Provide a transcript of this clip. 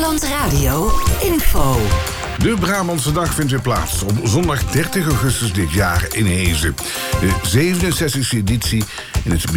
Brabant Radio info. De Brabantse Dag vindt weer plaats op zondag 30 augustus dit jaar in Hezen. De 67e editie in het